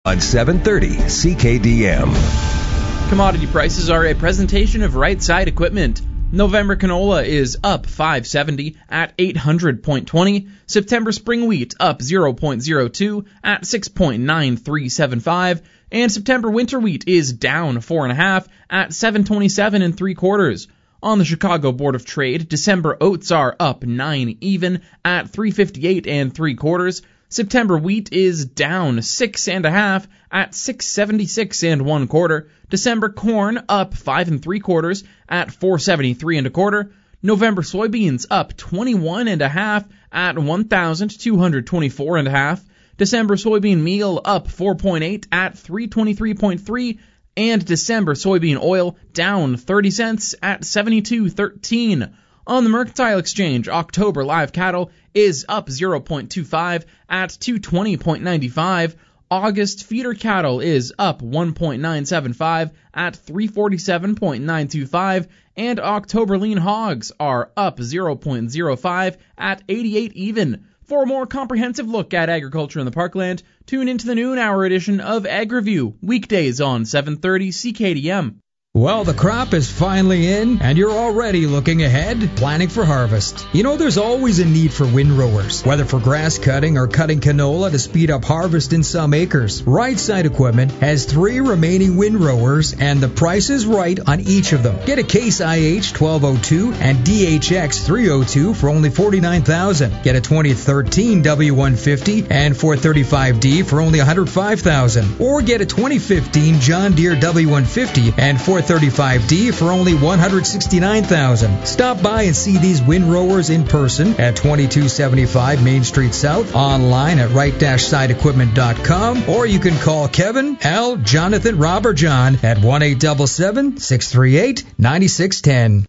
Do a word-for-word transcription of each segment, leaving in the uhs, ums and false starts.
on seven thirty C K D M. Commodity prices are a presentation of Right Side Equipment. November canola is up five seventy at eight hundred twenty. September spring wheat up zero point zero two at six point nine three seven five. And September winter wheat is down four and a half at seven twenty-seven and three quarters. On the Chicago Board of Trade, December oats are up nine even at three fifty-eight and three quarters. September wheat is down six and a half at six seventy-six and one quarter. December corn up five and three quarters at four seventy-three and a quarter. November soybeans up twenty-one and a half at one thousand two hundred twenty-four and a half. December soybean meal up four point eight at three twenty-three point three. And December soybean oil down thirty cents at seventy-two thirteen. On the Mercantile Exchange, October live cattle is up zero point two five at two twenty point nine five. August feeder cattle is up one point nine seven five at three forty-seven point nine two five. And October lean hogs are up zero point zero five at eighty-eight even. For a more comprehensive look at agriculture in the Parkland, tune into the noon hour edition of Ag Review, weekdays on seven thirty C K D M. Well, the crop is finally in, and you're already looking ahead, planning for harvest. You know, there's always a need for windrowers, whether for grass cutting or cutting canola to speed up harvest in some acres. Right Side Equipment has three remaining windrowers, and the price is right on each of them. Get a Case I H twelve oh two and D H X three oh two for only forty-nine thousand dollars. Get a twenty thirteen W one fifty and four thirty-five D for only one hundred five thousand dollars. Or get a twenty fifteen John Deere W one fifty and four thirty-five D for only one hundred sixty-nine thousand dollars. Stop by and see these windrowers in person at twenty-two seventy-five Main Street South, online at right side equipment dot com, or you can call Kevin, Al, Jonathan, Rob, or John at one eight seven seven, six three eight, nine six one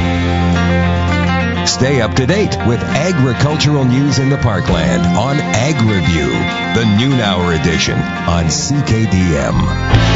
zero. Stay up to date with agricultural news in the Parkland on Ag Review, the noon hour edition on C K D M.